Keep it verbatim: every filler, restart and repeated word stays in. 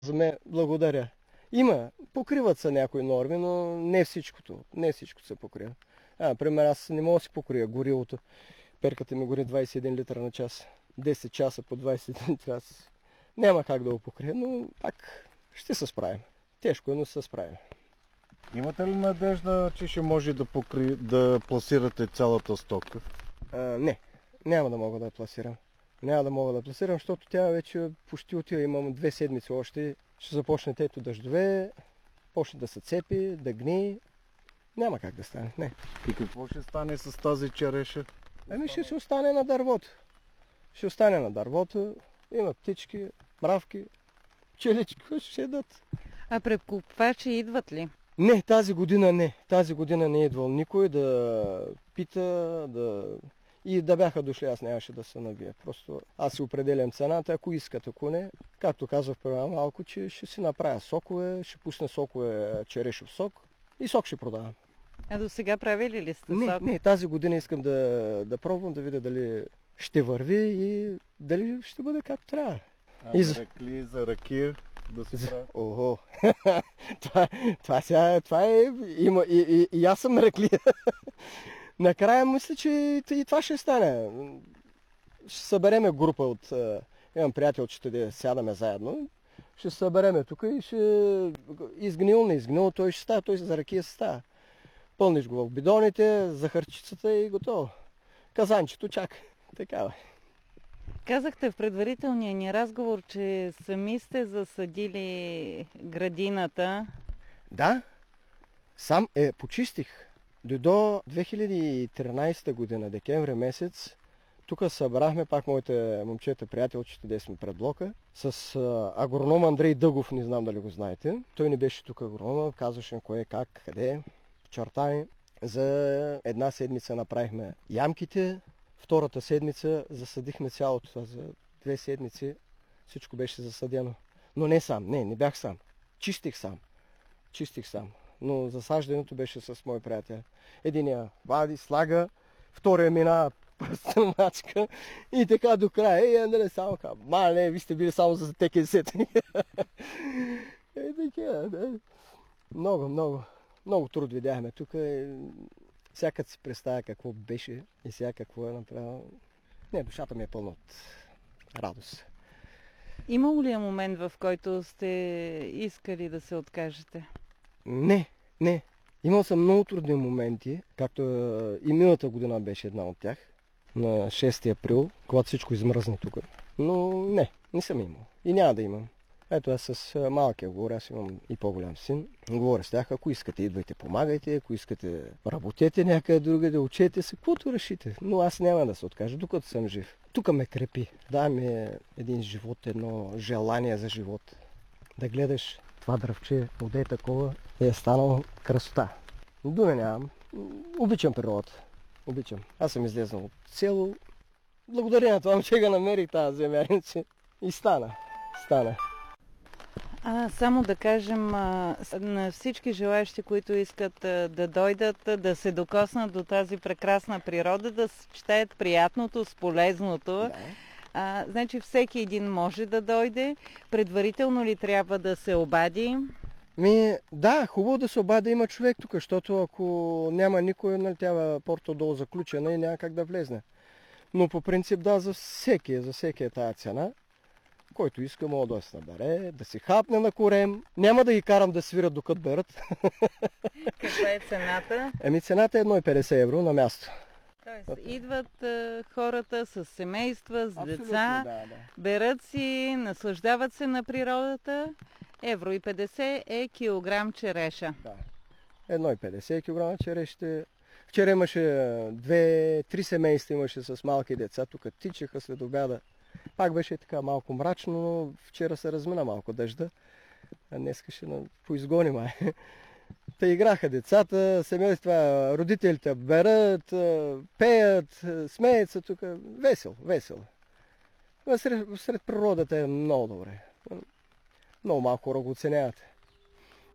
За мен благодаря. Има, покриват се някои норми, но не всичкото. Не всичко се покрива. А, например, аз не мога да си покрия горилото. Перката ми гори двайсет и един литра на час. десет часа по двайсет и един литра. Няма как да го покрия, но пак ще се справим. Тежко е, но се справим. Имате ли надежда, че ще може да, покри... да пласирате цялата стока? А, не, няма да мога да я пласирам. Няма да мога да пласирам, защото тя вече почти отива. Имам две седмици още. Ще започне ето дъждове, почне да се цепи, да гни. Няма как да стане, не. И какво ще стане с тази череша? Ами ще се остане на дървото. Ще остане на дървото. Има птички, мравки, пчелички, които ще ядат. А прекупвачи идват ли? Не, тази година не. Тази година не е идвал никой да пита, да... И да бяха дошли, аз нямаше да се набия. Просто аз си определям цената, ако искат, ако не. Както казах преди малко, че ще си направя сокове, ще пусна сокове черешов сок и сок ще продавам. А до сега правили ли сте Не, сок? не, тази година искам да, да пробвам, да видя дали ще върви и дали ще бъде както трябва. А И за за- ракли, за ракия да се прави? Ого! това, това, сега, това е... Има, и, и, и аз съм рекли. Накрая мисля, че и, и това ще стане. Ще събереме група от... е, Имам приятел, че да сядаме заедно. Ще се събереме тук и ще... Изгнил, не изгнил, той ще става, той за ракия се става. Пълниш го в бидоните, захарчицата и готово. Казанчето чака. Такава. Казахте в предварителния ни разговор, че сами сте засадили градината. Да, сам е почистих. Дойдо две хиляди и тринайсета година, декември месец, тук събрахме пак моите момчета, приятелчета, де сме пред блока, с а, агроном Андрей Дъгов, не знам дали го знаете. Той не беше тук агронома, казваше кое, как, къде, чертани. За една седмица направихме ямките, втората седмица засадихме цялото това. За две седмици всичко беше засадено. Но не сам, не, не бях сам. Чистих сам. Чистих сам. Но засаждането беше с мой приятел. Единия вади, слага, втория мина пръстна мачка и така до края. Ей, Андре, само ка, мале, ви сте били само за теки сетени. Е, такива, да. Много, много, много труд видяхме тук. Всякът си представя какво беше и сега какво е направил. Не, душата ми е пълна от радост. Имало ли е момент, в който сте искали да се откажете? Не, не. Имал съм много трудни моменти, както е, и миналата година беше една от тях, на шести април, когато всичко измръзна тук. Но не, не съм имал. И няма да имам. Ето аз с е, малкия говоря, аз имам и по-голям син. Говоря с тях, ако искате, идвайте, помагайте, ако искате, работете някъде другаде, учете се, каквото решите. Но аз няма да се откажа, докато съм жив. Тук ме крепи. Да, ми е един живот, едно желание за живот. Да гледаш това дръвче, вода е такова, е станало красота. Думи нямам. Обичам природата. Обичам. Аз съм излезнал от село. Благодаря на това, че го намерих тази земя. иначе И стана. Стана. А, само да кажем а, с- на всички желаящи, които искат а, да дойдат, а, да се докоснат до тази прекрасна природа, да съчетаят приятното с полезното. Да. А, значи всеки един може да дойде. Предварително ли трябва да се обади? Ми, да, хубаво да се обади има човек тук, защото ако няма никой, нали, тя порта долу заключена и няма как да влезне. Но по принцип да, за всеки, е, за всеки е тая цена. Който иска, мога да се набере, да си хапне на корем. Няма да ги карам да свират докато берат. Каква е цената? Еми цената е едно и петдесет евро на място. Тоест, идват а, хората с семейства, с Абсолютно, деца, да, да. берат си, наслаждават се на природата. Евро и петдесет е килограм череша. Да. едно и петдесет кг черешите. Вчера имаше две-три семейства имаше с малки деца. Тук тичаха след обяда. Пак беше така малко мрачно, но вчера се размина малко дъжда. А днес ще на... поизгони май. Та играха децата, семейства, родителите берат, пеят, смеят се тук. Весело, весело. Сред, сред природата е много добре. Много малко хора го оценяват.